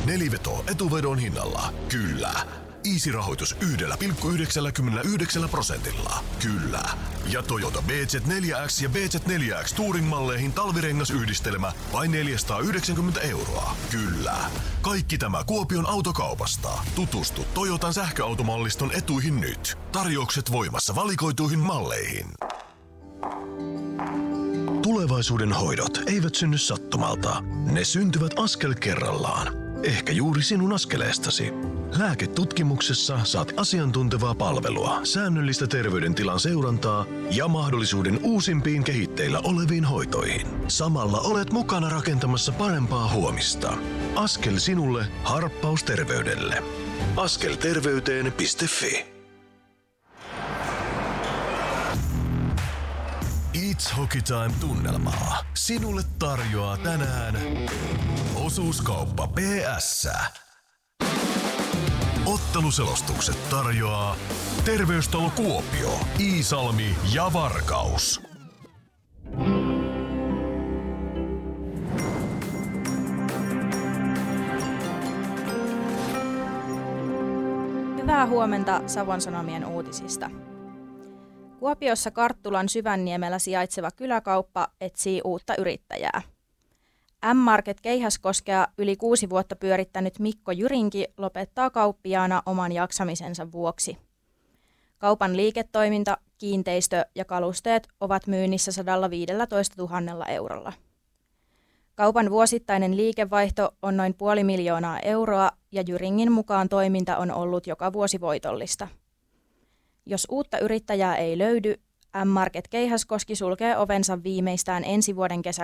Neliveto etuvedon hinnalla. Kyllä. Easy-rahoitus 1,99%. Kyllä. Ja Toyota BZ4X ja BZ4X Touring-malleihin talvirengasyhdistelmä vain 490 €. Kyllä. Kaikki tämä Kuopion autokaupasta. Tutustu Toyotan sähköautomalliston etuihin nyt. Tarjoukset voimassa valikoituihin malleihin. Tulevaisuuden hoidot eivät synny sattumalta. Ne syntyvät askel kerrallaan. Ehkä juuri sinun askeleestasi. Lääketutkimuksessa saat asiantuntevaa palvelua, säännöllistä terveydentilan seurantaa ja mahdollisuuden uusimpiin kehitteillä oleviin hoitoihin. Samalla olet mukana rakentamassa parempaa huomista. Askel sinulle, harppaus terveydelle. Askelterveyteen.fi. It's Hockey Time-tunnelmaa sinulle tarjoaa tänään Osuuskauppa PS. Otteluselostukset tarjoaa Terveystalo Kuopio, Iisalmi ja Varkaus. Hyvää huomenta Savon Sanomien uutisista. Kuopiossa Karttulan Syvänniemellä sijaitseva kyläkauppa etsii uutta yrittäjää. M-Market Keihäskoskea yli 6 vuotta pyörittänyt Mikko Jyrinki lopettaa kauppiaana oman jaksamisensa vuoksi. Kaupan liiketoiminta, kiinteistö ja kalusteet ovat myynnissä 115 000 eurolla. Kaupan vuosittainen liikevaihto on noin 500 000 euroa ja Jyringin mukaan toiminta on ollut joka vuosi voitollista. Jos uutta yrittäjää ei löydy, M-Market Keihäskoski sulkee ovensa viimeistään ensi vuoden kesäkuussa